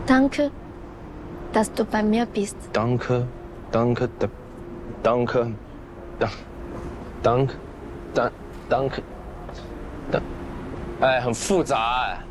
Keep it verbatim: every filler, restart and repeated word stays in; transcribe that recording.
Danke, dass du bei mir bist. Danke, danke, da, danke, da, dank, da, danke, da。哎，很复杂哎。